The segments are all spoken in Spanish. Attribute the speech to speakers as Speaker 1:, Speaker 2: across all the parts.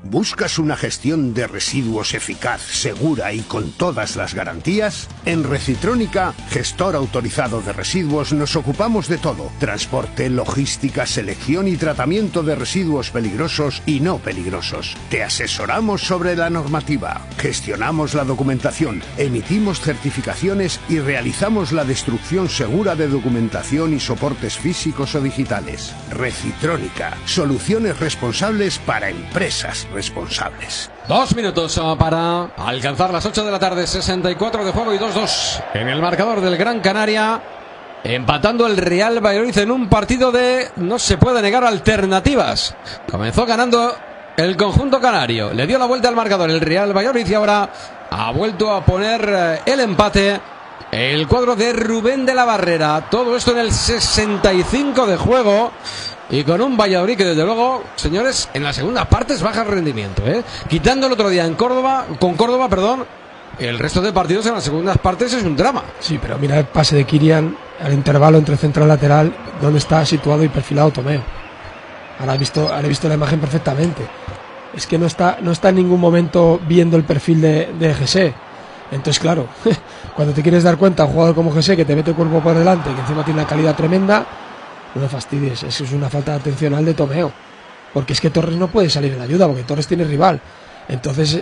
Speaker 1: ¿Buscas una gestión de residuos eficaz, segura y con todas las garantías? En Recitrónica, gestor autorizado de residuos, nos ocupamos de todo: transporte, logística, selección y tratamiento de residuos peligrosos y no peligrosos. Te asesoramos sobre la normativa, gestionamos la documentación, emitimos certificaciones y realizamos la destrucción segura de documentación y soportes físicos o digitales. Recitrónica, soluciones responsables para empresas responsables.
Speaker 2: 2 minutos para alcanzar las 8 de la tarde, 64 de juego y 2-2 en el marcador del Gran Canaria, empatando el Real Valladolid en un partido de no se puede negar alternativas. Comenzó ganando el conjunto canario, le dio la vuelta al marcador el Real Valladolid y ahora ha vuelto a poner el empate el cuadro de Rubén de la Barrera. Todo esto en el 65 de juego. Y con un Valladolid que, desde luego, señores, en la segunda parte es baja el rendimiento, quitando el otro día en Córdoba, el resto de partidos en las segundas partes es un drama.
Speaker 3: Sí, pero mira el pase de Kirian al intervalo entre central y lateral, donde está situado y perfilado Tomeo. Ahora he visto la imagen perfectamente. Es que no está en ningún momento viendo el perfil de José. Entonces, claro, cuando te quieres dar cuenta, un jugador como José que te mete el cuerpo por delante, que encima tiene una calidad tremenda, no me fastidies, eso es una falta de atención al de Tomeo, porque es que Torres no puede salir en ayuda, porque Torres tiene rival. Entonces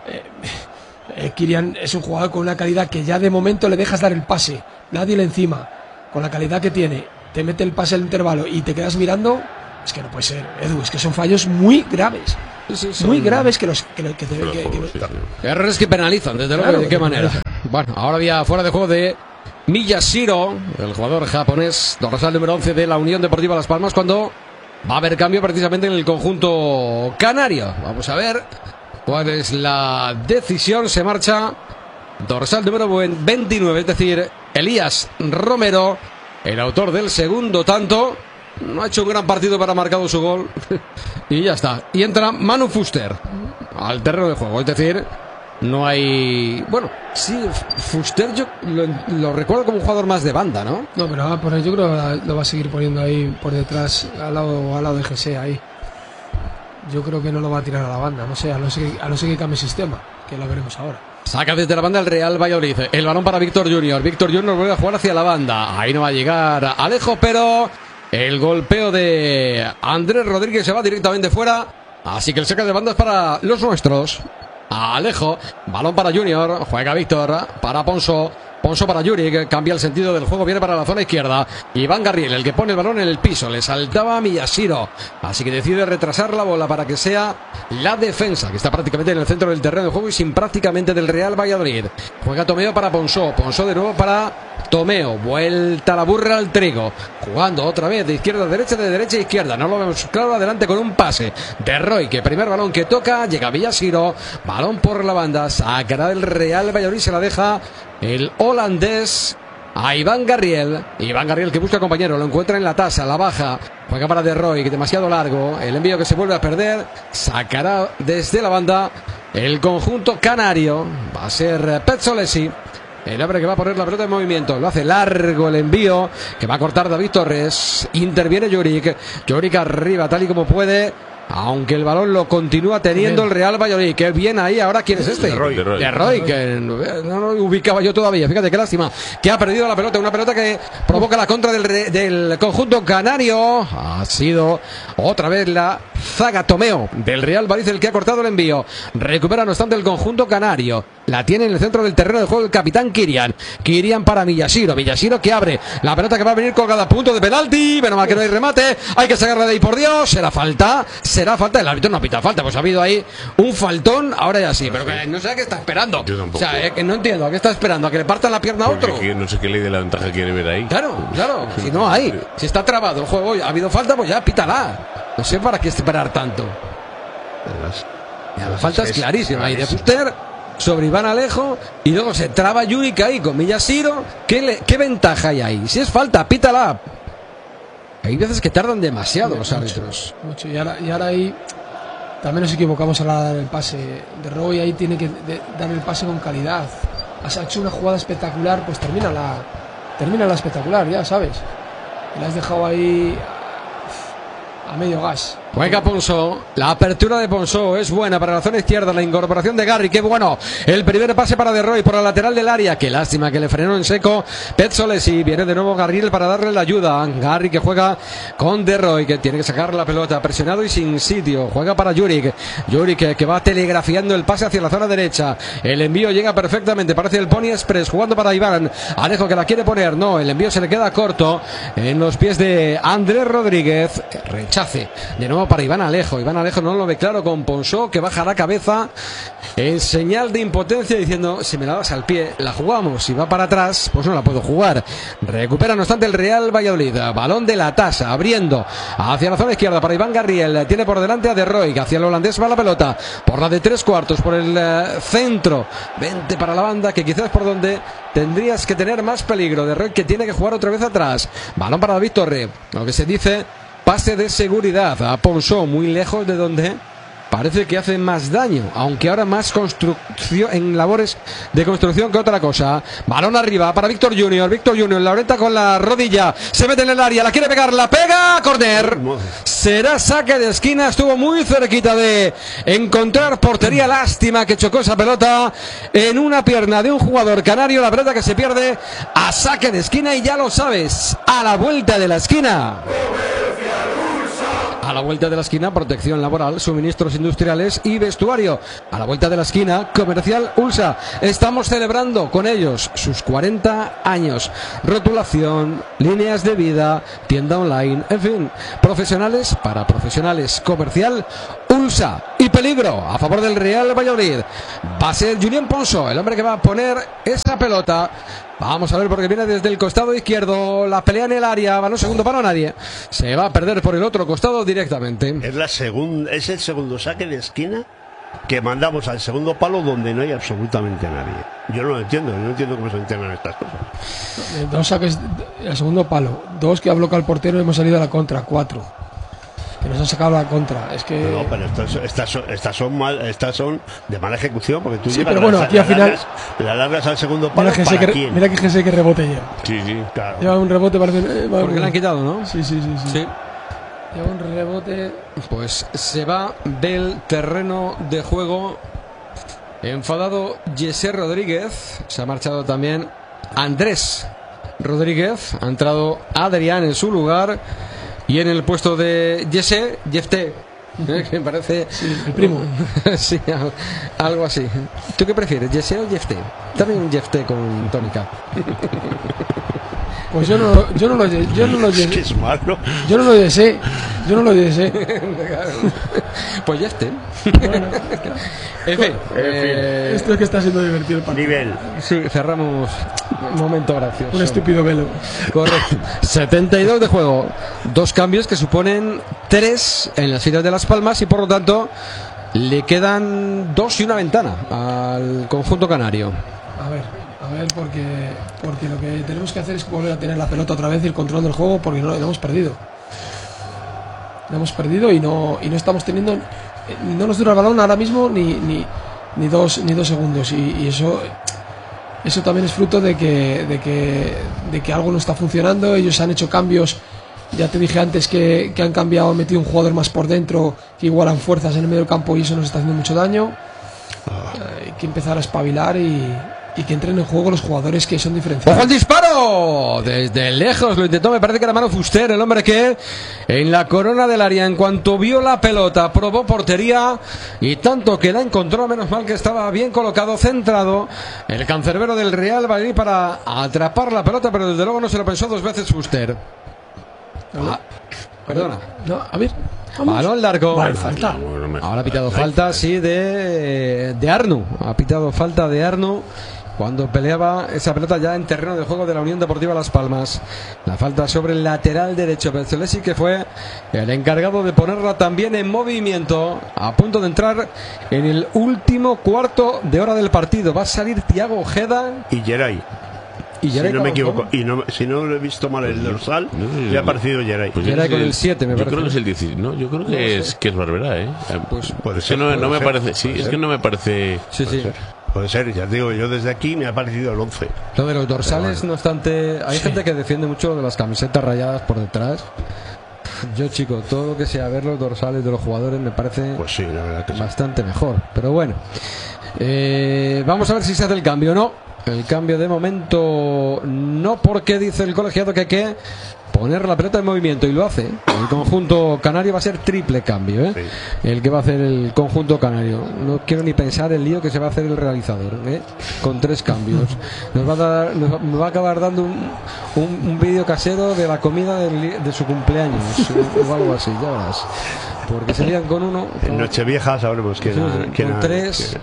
Speaker 3: Kirian es un jugador con una calidad que ya de momento le dejas dar el pase, nadie le encima, con la calidad que tiene, te mete el pase al intervalo y te quedas mirando. Es que no puede ser, Edu, es que son fallos muy graves. Muy graves
Speaker 2: errores que penalizan, desde luego. ¿De qué manera? Bueno, ahora había fuera de juego de Miyashiro, el jugador japonés, dorsal número 11 de la Unión Deportiva Las Palmas, cuando va a haber cambio precisamente en el conjunto canario. Vamos a ver cuál es la decisión. Se marcha dorsal número 29, es decir, Elías Romero, el autor del segundo tanto. No ha hecho un gran partido, para marcado su gol y ya está. Y entra Manu Fuster al terreno de juego, es decir, no hay... Bueno, sí, Fuster yo lo recuerdo como un jugador más de banda, ¿no?
Speaker 3: No, pero por ahí yo creo que lo va a seguir poniendo ahí por detrás, al lado de José ahí. Yo creo que no lo va a tirar a la banda, no sé, a no ser que cambie sistema, que lo veremos ahora.
Speaker 2: Saca desde la banda el Real Valladolid, el balón para Víctor Junior. Víctor Junior vuelve a jugar hacia la banda, ahí no va a llegar Alejo, pero el golpeo de Andrés Rodríguez se va directamente fuera, así que el saque de banda es para los nuestros. Alejo, balón para Junior, juega Víctor para Ponso para Yuri, que cambia el sentido del juego, viene para la zona izquierda. Iván Garriel, el que pone el balón en el piso, le saltaba a Miyashiro, así que decide retrasar la bola para que sea la defensa, que está prácticamente en el centro del terreno de juego y sin prácticamente del Real Valladolid. Juega Tomeo para Ponso de nuevo para Tomeo, vuelta la burra al trigo, jugando otra vez de izquierda a derecha, de derecha a izquierda, no lo vemos claro, adelante con un pase de Roy, que primer balón que toca, llega Miyashiro, balón por la banda, sacará el Real Valladolid, se la deja el holandés a Iván Garriel que busca compañero, lo encuentra en la tasa, la baja, juega para De Roy, que demasiado largo, el envío que se vuelve a perder, sacará desde la banda el conjunto canario, va a ser Pezzolesi el hombre que va a poner la pelota en movimiento. Lo hace largo el envío, que va a cortar David Torres, interviene Yorick arriba tal y como puede, aunque el balón lo continúa teniendo el Real Valladolid. Qué bien ahí. Ahora, ¿quién es este? De Roy, que no lo ubicaba yo todavía. Fíjate qué lástima que ha perdido la pelota. Una pelota que provoca la contra del conjunto canario. Ha sido otra vez la zaga Tomeo del Real Valladolid el que ha cortado el envío. Recupera no obstante el conjunto canario. La tiene en el centro del terreno de juego el capitán Kirian para Miyashiro que abre la pelota, que va a venir colgada a punto de penalti. Menos mal que no hay remate. Hay que sacarla de ahí, por Dios. Será falta. El árbitro no pita falta. Pues ha habido ahí un faltón. Ahora ya sí, pero que no sé a qué está esperando.
Speaker 4: Yo tampoco.
Speaker 2: O sea, que no entiendo a qué está esperando. ¿A que le partan la pierna a otro?
Speaker 4: No sé qué ley de la ventaja quiere ver ahí.
Speaker 2: Claro. Si no hay, si está trabado el juego, ha habido falta, pues ya pítala. No sé para qué esperar tanto. La falta es clarísima ahí de Fuster sobre Iván Alejo, y luego se traba Yurick ahí con Miyashiro. ¿Qué ventaja hay ahí? Si es falta, pítala. Hay veces que tardan demasiado los árbitros.
Speaker 3: Mucho. Y ahora ahí también nos equivocamos a la hora del pase. De Roy ahí tiene que dar el pase con calidad. Has hecho una jugada espectacular, pues termina la espectacular, ya sabes. Y la has dejado ahí a medio gas.
Speaker 2: Juega Ponsó, la apertura de Ponsó es buena para la zona izquierda, la incorporación de Garri, qué bueno, el primer pase para De Roy por la lateral del área, qué lástima que le frenó en seco Pezzolesi, viene de nuevo Garriel para darle la ayuda, Garri que juega con De Roy, que tiene que sacar la pelota, presionado y sin sitio, juega para Juric que va telegrafiando el pase hacia la zona derecha, el envío llega perfectamente, parece el Pony Express, jugando para Iván, Alejo que la quiere poner, no, el envío se le queda corto en los pies de Andrés Rodríguez, rechace, de nuevo para Iván Alejo no lo ve claro con Ponsó que baja la cabeza en señal de impotencia diciendo si me la das al pie la jugamos, si va para atrás pues no la puedo jugar. Recupera no obstante el Real Valladolid, balón de la tasa abriendo hacia la zona izquierda para Iván Garriel, tiene por delante a De Roy, hacia el holandés va la pelota por la de 3/4 por el centro, 20 para la banda que quizás por donde tendrías que tener más peligro. De Roy que tiene que jugar otra vez atrás, balón para David Torre, lo que se dice pase de seguridad a Ponsó, muy lejos de donde parece que hace más daño, aunque ahora más construcción en labores de construcción que otra cosa. Balón arriba para Víctor Junior, la orienta con la rodilla, se mete en el área, la quiere pegar, la pega, córner. Será saque de esquina, estuvo muy cerquita de encontrar portería, lástima que chocó esa pelota en una pierna de un jugador canario, la pelota que se pierde a saque de esquina y ya lo sabes, a la vuelta de la esquina. A la vuelta de la esquina, protección laboral, suministros industriales y vestuario. A la vuelta de la esquina, Comercial Ulsa. Estamos celebrando con ellos sus 40 años. Rotulación, líneas de vida, tienda online, en fin. Profesionales para profesionales. Comercial Ulsa. Y peligro a favor del Real Valladolid. Va a ser Julián Ponsó, el hombre que va a poner esa pelota. Vamos a ver porque viene desde el costado izquierdo, la pelea en el área, balón segundo para nadie. Se va a perder por el otro costado directamente.
Speaker 1: Es el segundo saque de esquina que mandamos al segundo palo donde no hay absolutamente nadie. Yo no entiendo cómo se entienden estas cosas.
Speaker 3: Dos saques al segundo palo, dos que ha bloqueado el portero y hemos salido a la contra, 4. Que nos han sacado la contra, es que...
Speaker 1: No, pero estas son de mala ejecución, porque tú
Speaker 3: sí, pero bueno, aquí al final...
Speaker 1: La largas al segundo palo,
Speaker 3: mira que Gese que rebote ya.
Speaker 4: Sí,
Speaker 1: claro.
Speaker 3: Lleva un rebote, parece...
Speaker 2: porque le han quitado, ¿no?
Speaker 3: Sí. Lleva un rebote...
Speaker 2: Pues se va del terreno de juego enfadado Jesse Rodríguez, se ha marchado también Andrés Rodríguez, ha entrado Adrián en su lugar. Y en el puesto de Jefté, que me parece...
Speaker 3: Sí, el primo.
Speaker 2: Sí, algo así. ¿Tú qué prefieres, Jesse o Jefté? También un Jefté con tónica.
Speaker 3: Pues yo no lo
Speaker 1: Es que es malo.
Speaker 3: Yo no lo deseo.
Speaker 2: Pues Jefté.
Speaker 3: Bueno,
Speaker 2: en fin.
Speaker 3: Esto es que está siendo divertido el partido.
Speaker 1: Nivel.
Speaker 2: Sí, cerramos un momento gracioso.
Speaker 3: Un estúpido velo.
Speaker 2: Correcto. 72 de juego. 2 cambios que suponen 3 en las filas de Las Palmas y por lo tanto le quedan 2 y una ventana al conjunto canario.
Speaker 3: A ver, porque lo que tenemos que hacer es volver a tener la pelota otra vez y el control del juego, porque no lo hemos perdido. Lo hemos perdido y no estamos teniendo, no nos dura el balón ahora mismo ni 2 segundos y eso también es fruto de que algo no está funcionando. Ellos han hecho cambios, ya te dije antes que han cambiado, han metido un jugador más por dentro que igualan fuerzas en el medio del campo y eso nos está haciendo mucho daño. Hay que empezar a espabilar y que entren en juego los jugadores que son diferenciados.
Speaker 2: ¡Ojo al disparo! Desde lejos lo intentó, me parece que era Manu Fuster, el hombre que en la corona del área, en cuanto vio la pelota, probó portería y tanto que la encontró, menos mal que estaba bien colocado, centrado, el cancerbero del Real Valladolid para atrapar la pelota, pero desde luego no se lo pensó 2 veces Fuster. Perdona.
Speaker 3: No, a ver.
Speaker 2: Balón largo.
Speaker 3: Vale, falta.
Speaker 2: Ahora ha pitado falta, sí, de Arnu. Ha pitado falta de Arnu cuando peleaba esa pelota ya en terreno de juego de la Unión Deportiva Las Palmas. La falta sobre el lateral derecho, Pezzolesi, que fue el encargado de ponerla también en movimiento, a punto de entrar en el último cuarto de hora del partido. Va a salir Thiago Ojeda
Speaker 1: y Geray. Si no me equivoco, si no lo he visto mal el dorsal, le ha parecido Geray.
Speaker 2: Pues Geray con el 7, me parece.
Speaker 4: Yo creo que es el 16, ¿no? Yo creo que es Barberá, ¿eh?
Speaker 1: Pues puede ser.
Speaker 4: No me parece, sí, es que no me parece.
Speaker 2: Sí.
Speaker 1: Puede ser, ya digo, yo desde aquí me ha parecido el 11.
Speaker 2: Lo de los dorsales, no obstante, hay gente que defiende mucho de las camisetas rayadas por detrás. Yo, chico, todo lo que sea ver los dorsales de los jugadores me parece
Speaker 1: Pues sí, la verdad que sí.
Speaker 2: bastante mejor. Pero bueno, vamos a ver si se hace el cambio o no. El cambio de momento no, porque dice el colegiado que hay que poner la pelota en movimiento, y lo hace. El conjunto canario va a ser triple cambio, ¿eh?
Speaker 1: Sí.
Speaker 2: El que va a hacer el conjunto canario. No quiero ni pensar el lío que se va a hacer el realizador, ¿eh? Con 3 cambios. Nos va a acabar dando un vídeo casero de la comida de su cumpleaños o algo así, ya verás. Porque serían con uno.
Speaker 1: En Nochevieja sabremos quién
Speaker 2: con 3,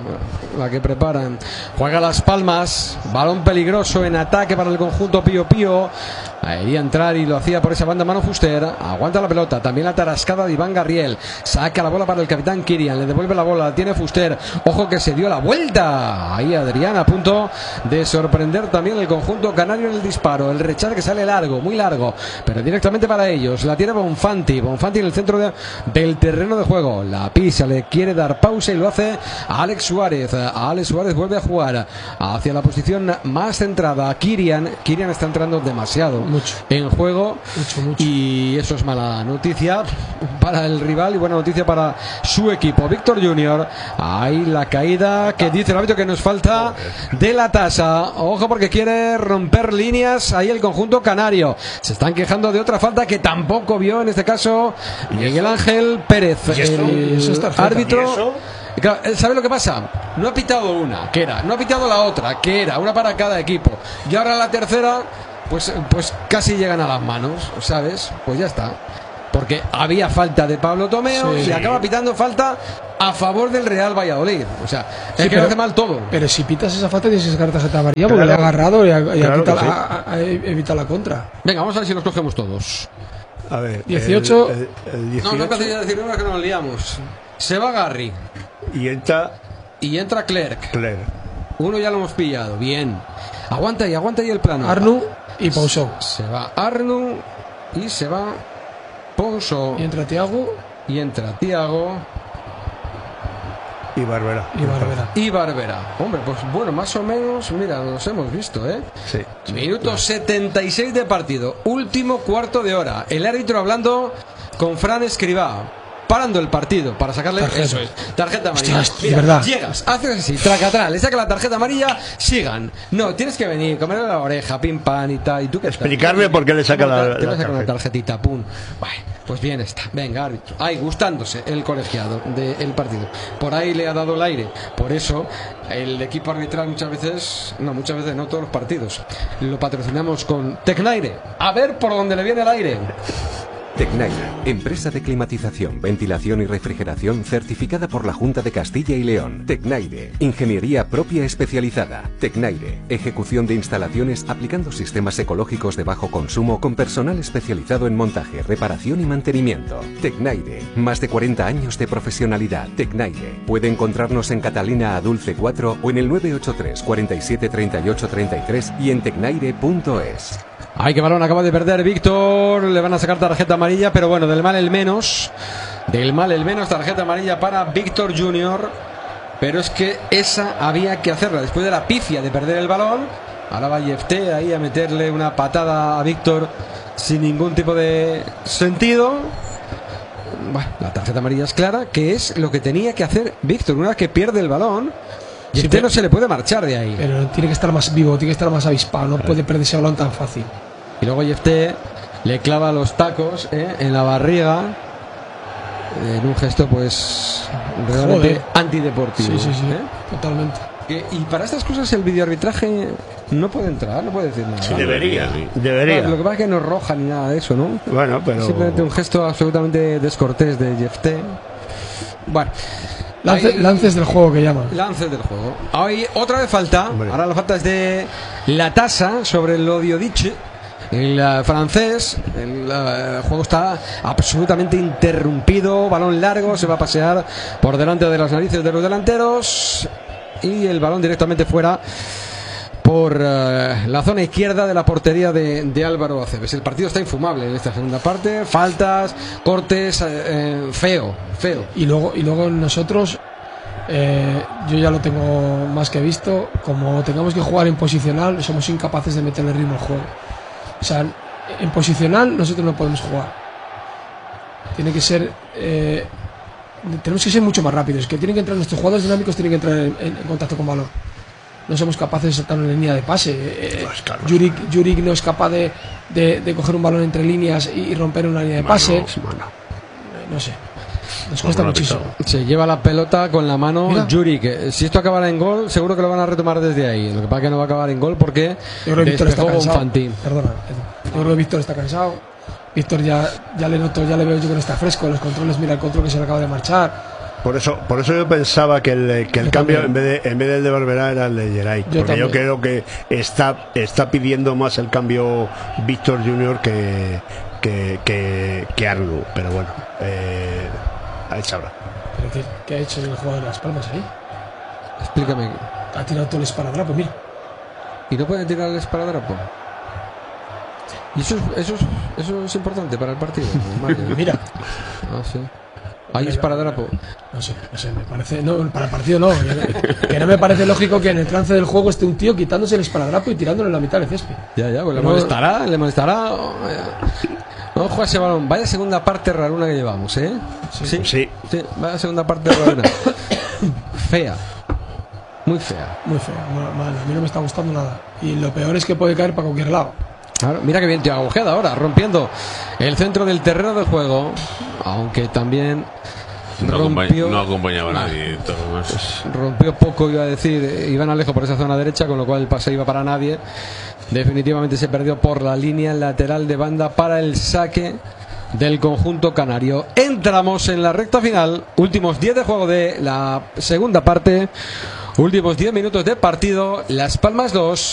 Speaker 2: la que preparan. Juega Las Palmas, balón peligroso en ataque para el conjunto Pío Pío. Iría a entrar y lo hacía por esa banda Manu Fuster. Aguanta la pelota, también la tarascada de Iván Garriel. Saca la bola para el capitán Kirian, le devuelve la bola, la tiene Fuster. Ojo que se dio la vuelta. Ahí Adrián, a punto de sorprender también el conjunto canario en el disparo. El rechace que sale largo, muy largo, pero directamente para ellos. La tiene Bonfanti en el centro del terreno de juego. La pisa, le quiere dar pausa y lo hace a Alex Suárez. Alex Suárez vuelve a jugar hacia la posición más centrada. Kirian está entrando demasiado en juego, mucho. Y eso es mala noticia para el rival y buena noticia para su equipo. Víctor Junior, ahí la caída que dice el árbitro que nos falta de la tasa. Ojo, porque quiere romper líneas ahí el conjunto canario. Se están quejando de otra falta que tampoco vio, en este caso Miguel Ángel Pérez, el árbitro. Claro, ¿sabe lo que pasa? No ha pitado una, que era, no ha pitado la otra, que era, una para cada equipo, y ahora la tercera, pues casi llegan a las manos, ¿sabes? Pues ya está. Porque había falta de Pablo Tomeo, y acaba pitando falta a favor del Real Valladolid. O sea, es que lo hace mal todo.
Speaker 3: Pero si pitas esa falta tienes que sacar tarjeta amarilla, porque le ha agarrado y ha evitado la contra.
Speaker 2: Venga, vamos a ver si los cogemos todos.
Speaker 1: A ver,
Speaker 3: 18.
Speaker 1: El 18.
Speaker 2: No empecé a decir una que nos liamos. Se va Garri.
Speaker 1: Y entra
Speaker 2: Clerc.
Speaker 1: Claire.
Speaker 2: Uno ya lo hemos pillado. Bien. Aguanta ahí el plano.
Speaker 3: Arnu y Pousou.
Speaker 2: Se va Arnu y se va Pousou.
Speaker 3: Y entra Thiago.
Speaker 1: Y
Speaker 2: Barbera. Hombre, pues bueno, más o menos, mira, los hemos visto, ¿eh?
Speaker 1: Sí.
Speaker 2: Minuto 76 de partido. Último cuarto de hora. El árbitro hablando con Fran Escribá. Parando el partido para sacarle tarjeta amarilla.
Speaker 3: Hostia, verdad.
Speaker 2: Llegas, haces así, tracatrán, le saca la tarjeta amarilla, sigan. No, tienes que venir, comerle la oreja, pim pam y tal. ¿Y tú qué
Speaker 1: explicarme
Speaker 2: estás?
Speaker 1: por qué le saca la
Speaker 2: saca una tarjetita, pum. Bueno, pues bien está. Venga, árbitro. Ahí, gustándose el colegiado del partido. Por ahí le ha dado el aire. Por eso, el equipo arbitral muchas veces, no todos los partidos, lo patrocinamos con Tecnaire. A ver por dónde le viene el aire.
Speaker 5: Tecnaire, empresa de climatización, ventilación y refrigeración certificada por la Junta de Castilla y León. Tecnaire, ingeniería propia especializada. Tecnaire, ejecución de instalaciones aplicando sistemas ecológicos de bajo consumo con personal especializado en montaje, reparación y mantenimiento. Tecnaire, más de 40 años de profesionalidad. Tecnaire, puede encontrarnos en Catalina Adulce 4 o en el 983 47 38 33 y en tecnaire.es.
Speaker 2: Ay, qué balón acaba de perder Víctor. Le van a sacar tarjeta amarilla, pero bueno, del mal el menos, tarjeta amarilla para Víctor Junior. Pero es que esa había que hacerla después de la pifia de perder el balón. Ahora va Yefté ahí a meterle una patada a Víctor sin ningún tipo de sentido. Bueno, la tarjeta amarilla es clara, que es lo que tenía que hacer Víctor una vez que pierde el balón. Yefté no se le puede marchar de ahí.
Speaker 3: Pero tiene que estar más vivo, tiene que estar más avispado, no puede perder ese balón tan fácil.
Speaker 2: Y luego Yefté le clava los tacos en la barriga, en un gesto pues realmente antideportivo.
Speaker 3: Sí, totalmente.
Speaker 2: Y para estas cosas el videoarbitraje no puede entrar, no puede decir nada.
Speaker 1: Sí, debería.
Speaker 2: Lo que pasa es que no es roja ni nada de eso, ¿no?
Speaker 1: Bueno, pero
Speaker 2: simplemente un gesto absolutamente descortés de Yefté. Bueno,
Speaker 3: lances del juego que llaman.
Speaker 2: Lances del juego. Hay otra vez falta.
Speaker 1: Hombre.
Speaker 2: Ahora la falta es de la tasa sobre el Odiodice, el francés. El juego está absolutamente interrumpido. Balón largo, se va a pasear por delante de las narices de los delanteros. Y el balón directamente fuera por la zona izquierda de la portería de Álvaro Aceves. El partido está infumable en esta segunda parte. Faltas, cortes, feo.
Speaker 3: Y luego nosotros, yo ya lo tengo más que visto, como tengamos que jugar en posicional, somos incapaces de meterle ritmo al juego. O sea, en posicional nosotros no podemos jugar. tiene que ser tenemos que ser mucho más rápidos, que tienen que entrar nuestros jugadores dinámicos, tienen que entrar en contacto con balón. No somos capaces de saltar una línea de pase.
Speaker 1: Pues claro.
Speaker 3: Juric no es capaz de coger un balón entre líneas y romper una línea de pase. No sé, nos cuesta muchísimo.
Speaker 2: Se lleva la pelota con la mano.
Speaker 3: Mira.
Speaker 2: Juric, si esto acabara en gol, seguro que lo van a retomar desde ahí. Lo que pasa es que no va a acabar en gol porque
Speaker 3: Yo creo que Víctor está
Speaker 2: despejó
Speaker 3: cansado.
Speaker 2: Bonfanti.
Speaker 3: Perdona, Edu. Yo creo que Víctor está cansado. Víctor ya le noto, ya le veo yo que no está fresco. Los controles, mira el control que se le acaba de marchar.
Speaker 1: Por eso yo pensaba que el cambio en vez del de Barberá era el de Geray, porque yo creo que está pidiendo más el cambio Víctor Junior que Arnu, pero bueno, a esa hora.
Speaker 3: ¿Pero qué ha hecho el jugador de Las Palmas ahí?
Speaker 2: Explícame.
Speaker 3: Ha tirado todo el esparadrapo, mira.
Speaker 2: ¿Y no pueden tirar el esparadrapo? ¿Y eso es importante para el partido?
Speaker 3: Mira.
Speaker 2: Ah, sí. Hay esparadrapo.
Speaker 3: No sé, me parece. No, para el partido no. Que no me parece lógico que en el trance del juego esté un tío quitándose el esparadrapo y tirándolo en la mitad del césped.
Speaker 2: Ya, pues le molestará. Ojo a ese balón. Vaya segunda parte raruna que llevamos, ¿eh?
Speaker 1: Sí.
Speaker 2: Vaya segunda parte raruna. Fea. Muy fea.
Speaker 3: Muy fea. Mal, a mí no me está gustando nada. Y lo peor es que puede caer para cualquier lado.
Speaker 2: Ahora, mira que bien Thiago Ojeda ahora, rompiendo el centro del terreno del juego. Aunque también
Speaker 4: no acompañaba a nadie.
Speaker 2: Rompió poco, iba a decir, Iván Alejo por esa zona derecha, con lo cual el pase iba para nadie. Definitivamente se perdió por la línea lateral de banda para el saque del conjunto canario. Entramos en la recta final, últimos 10 de juego de la segunda parte, últimos 10 minutos de partido. Las Palmas 2,